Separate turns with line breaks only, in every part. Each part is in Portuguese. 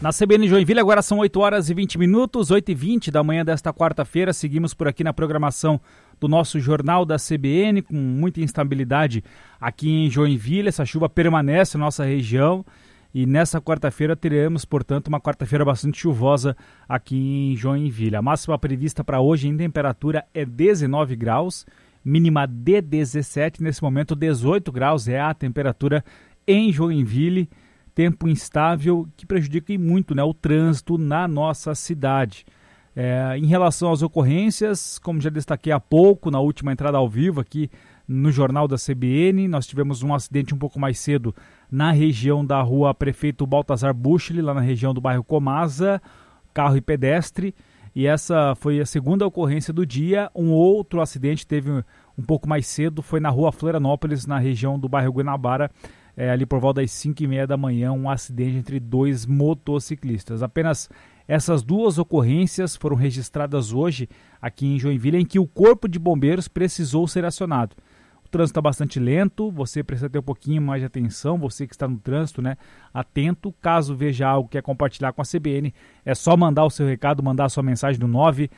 Na CBN Joinville, agora são 8 horas e 20 minutos, 8h20 da manhã desta quarta-feira. Seguimos por aqui na programação do nosso Jornal da CBN, com muita instabilidade aqui em Joinville. Essa chuva permanece na nossa região e nessa quarta-feira teremos, portanto, uma quarta-feira bastante chuvosa aqui em Joinville. A máxima prevista para hoje em temperatura é 19 graus, mínima de 17. Nesse momento, 18 graus é a temperatura em Joinville. Tempo instável que prejudica muito, né, o trânsito na nossa cidade. Em relação às ocorrências, como já destaquei há pouco, na última entrada ao vivo aqui no Jornal da CBN, nós tivemos um acidente um pouco mais cedo na região da rua Prefeito Baltazar Buchli, lá na região do bairro Comasa, carro e pedestre, e essa foi a segunda ocorrência do dia. Um outro acidente teve um pouco mais cedo, foi na rua Florianópolis, na região do bairro Guanabara, ali por volta das 5h30 da manhã, um acidente entre dois motociclistas. Apenas essas duas ocorrências foram registradas hoje aqui em Joinville, em que o Corpo de Bombeiros precisou ser acionado. O trânsito está bastante lento, você precisa ter um pouquinho mais de atenção, você que está no trânsito, né, atento. Caso veja algo que quer compartilhar com a CBN, é só mandar o seu recado, mandar a sua mensagem no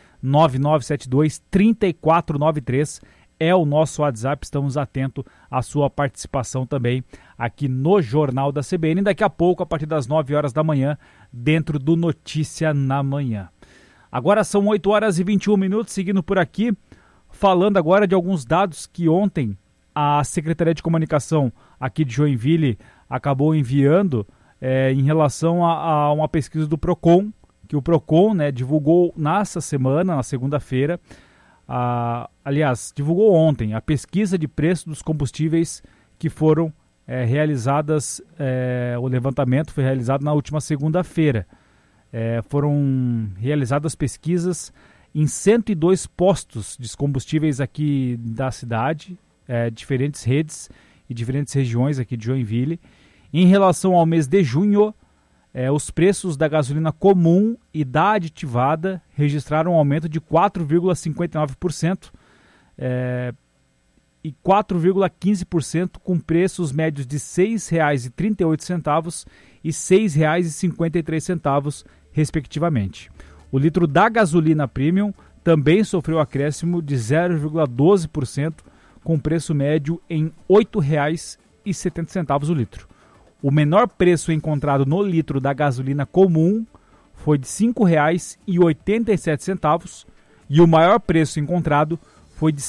99972-3493. É o nosso WhatsApp, estamos atentos à sua participação também aqui no Jornal da CBN. Daqui a pouco, a partir das 9 horas da manhã, dentro do Notícia na Manhã. Agora são 8 horas e 21 minutos, seguindo por aqui, falando agora de alguns dados que ontem a Secretaria de Comunicação aqui de Joinville acabou enviando em relação a uma pesquisa do Procon, que o Procon, né, divulgou nessa semana, na segunda-feira. Aliás, divulgou ontem a pesquisa de preço dos combustíveis que foram realizadas, o levantamento foi realizado na última segunda-feira. Foram realizadas pesquisas em 102 postos de combustíveis aqui da cidade, diferentes redes e diferentes regiões aqui de Joinville. Em relação ao mês de junho, os preços da gasolina comum e da aditivada registraram um aumento de 4,59% e 4,15%, com preços médios de R$ 6,38 e R$ 6,53, respectivamente. O litro da gasolina premium também sofreu acréscimo de 0,12%, com preço médio em R$ 8,70 o litro. O menor preço encontrado no litro da gasolina comum foi de R$ 5,87 e o maior preço encontrado foi de R$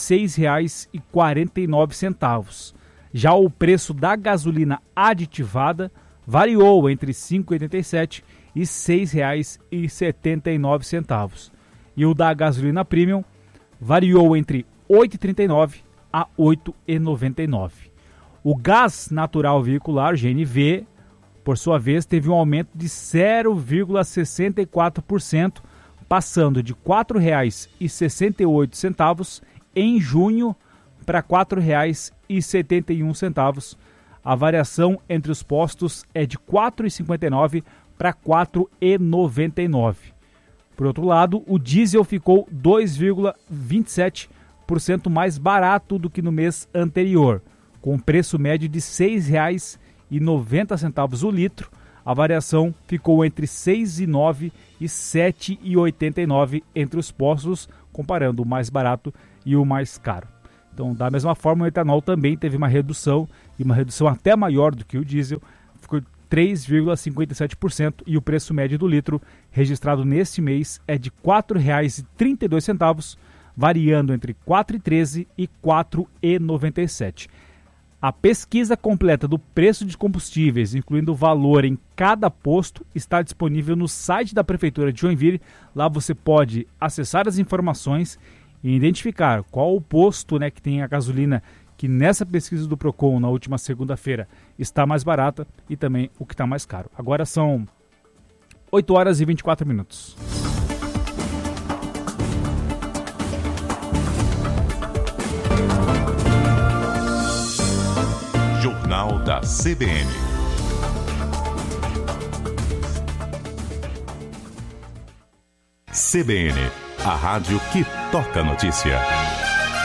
6,49. Já o preço da gasolina aditivada variou entre R$ 5,87 e R$ 6,79. E o da gasolina premium variou entre R$ 8,39 a R$ 8,99. O gás natural veicular, GNV, por sua vez, teve um aumento de 0,64%, passando de R$ 4,68 em junho para R$ 4,71. A variação entre os postos é de R$ 4,59 para R$ 4,99. Por outro lado, o diesel ficou 2,27% mais barato do que no mês anterior, com preço médio de R$ 6,90 o litro. A variação ficou entre R$ 6,09 e R$ 7,89 entre os postos, comparando o mais barato e o mais caro. Então, da mesma forma, o etanol também teve uma redução, e uma redução até maior do que o diesel, ficou 3,57%, e o preço médio do litro registrado neste mês é de R$ 4,32, variando entre R$ 4,13 e R$ 4,97. A pesquisa completa do preço de combustíveis, incluindo o valor em cada posto, está disponível no site da Prefeitura de Joinville. Lá você pode acessar as informações e identificar qual o posto, né, que tem a gasolina que nessa pesquisa do Procon, na última segunda-feira, está mais barata e também o que está mais caro. Agora são 8 horas e 24 minutos.
Jornal da CBN. CBN, a rádio que toca notícia.